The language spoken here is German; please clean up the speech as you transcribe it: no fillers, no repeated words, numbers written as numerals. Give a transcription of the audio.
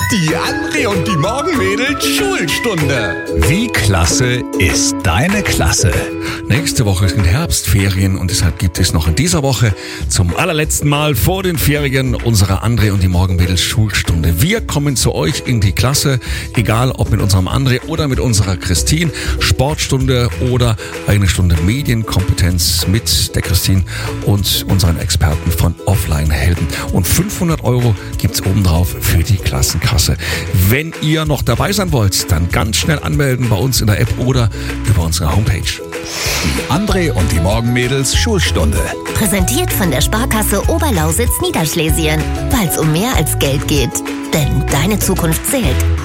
Die André und die Morgenmädels Schulstunde. Wie klasse ist deine Klasse? Nächste Woche sind Herbstferien und deshalb gibt es noch in dieser Woche zum allerletzten Mal vor den Ferien unsere André und die Morgenmädels Schulstunde. Wir kommen zu euch in die Klasse, egal ob mit unserem André oder mit unserer Christine. Sportstunde oder eine Stunde Medienkompetenz mit der Christine und unseren Experten von Offline-Helden. Und 500 € gibt's obendrauf für die Klassenkasse. Wenn ihr noch dabei sein wollt, dann ganz schnell anmelden bei uns in der App oder über unsere Homepage. Die André und die Morgenmädels Schulstunde. Präsentiert von der Sparkasse Oberlausitz Niederschlesien. Weil es um mehr als Geld geht. Denn deine Zukunft zählt.